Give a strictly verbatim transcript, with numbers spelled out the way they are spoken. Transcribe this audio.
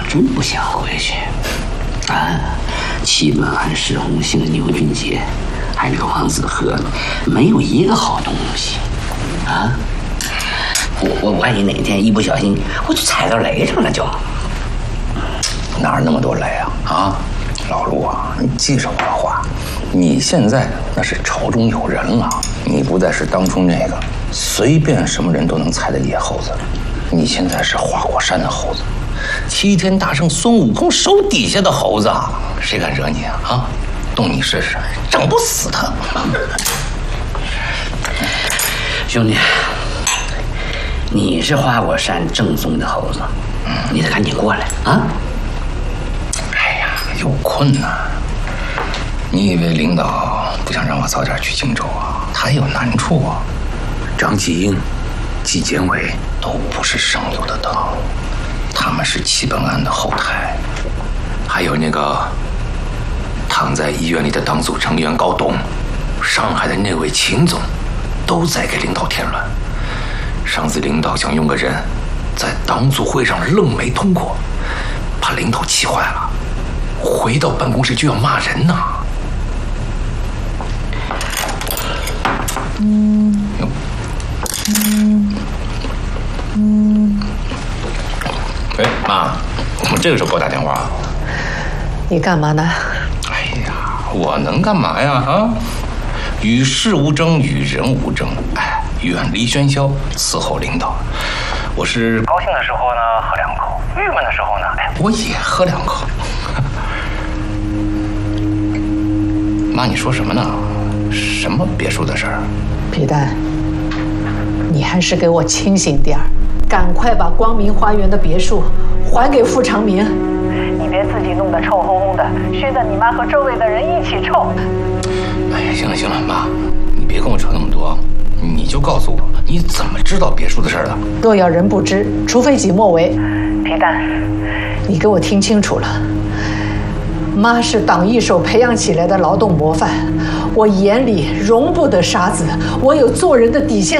真不想回去。啊，齐本安、石红杏、牛俊杰，还有那个王子和，没有一个好东西。啊，我我万一哪天一不小心，我就踩到雷上了就。 哪有那么多雷啊？啊，老陆啊，你记上我的话，你现在那是朝中有人了，你不再是当初那个随便什么人都能踩的野猴子，你现在是花果山的猴子。齐天大圣孙悟空手底下的猴子，谁敢惹你啊？啊，动你试试，整不死他。 兄弟，你是花果山正宗的猴子，你得赶紧过来啊！ 哎呀，有困难。你以为领导不想让我早点去荆州啊？他有难处啊。 张继英、纪检委都不是省油的灯。他们是齐本安的后台， 还有那个躺在医院里的党组成员高董，上海的那位秦总，都在给领导添乱。上次领导想用个人在党组会上愣没通过，把领导气坏了，回到办公室就要骂人呐。 嗯，哟，嗯嗯。哎，妈，怎么这个时候给我打电话？ 你干嘛呢？ 哎呀，我能干嘛呀？啊，与世无争，与人无争。哎，远离喧嚣，伺候领导。我是高兴的时候呢，喝两口；郁闷的时候呢，哎，我也喝两口。妈，你说什么呢？什么别墅的事儿？ 皮蛋，你还是给我清醒点儿。赶快把光明花园的别墅还给傅长明，你别自己弄得臭烘烘的，熏得你妈和周围的人一起臭。 哎呀，行了行了，妈，你别跟我扯那么多，你就告诉我你怎么知道别墅的事的。 若要人不知，除非己莫为。皮蛋，你给我听清楚了，妈是党一手培养起来的劳动模范，我眼里容不得沙子，我有做人的底线。